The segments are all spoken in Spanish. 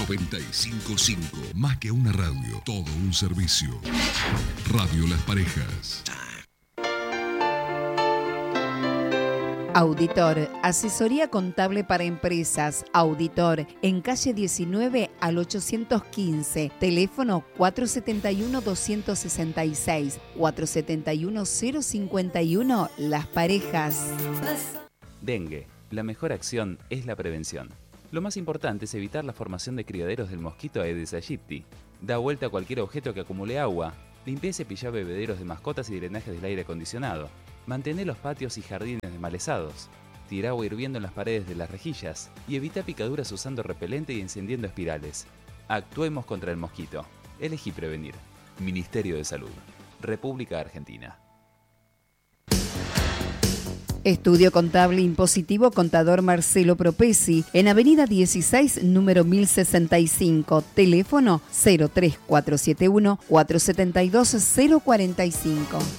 955, más que una radio, todo un servicio. Radio Las Parejas. Auditor, asesoría contable para empresas. Auditor, en calle 19 al 815, teléfono 471-266, 471-051, Las Parejas. Dengue. La mejor acción es la prevención. Lo más importante es evitar la formación de criaderos del mosquito Aedes aegypti. Da vuelta a cualquier objeto que acumule agua. Limpia y cepilla bebederos de mascotas y drenajes del aire acondicionado. Mantén los patios y jardines desmalezados. Tira agua hirviendo en las paredes de las rejillas y evita picaduras usando repelente y encendiendo espirales. Actuemos contra el mosquito. Elegí prevenir. Ministerio de Salud. República Argentina. Estudio Contable Impositivo Contador Marcelo Propesi, en Avenida 16, número 1065, teléfono 03471-472-045.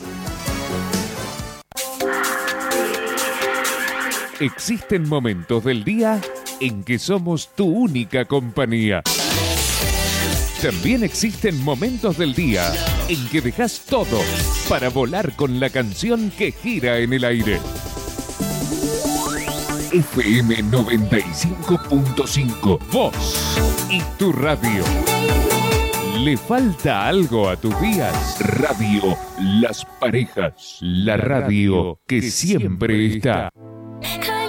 Existen momentos del día en que somos tu única compañía. También existen momentos del día en que dejas todo para volar con la canción que gira en el aire. FM 95.5, vos y tu radio. ¿Le falta algo a tus días? Radio Las Parejas, la radio que siempre está.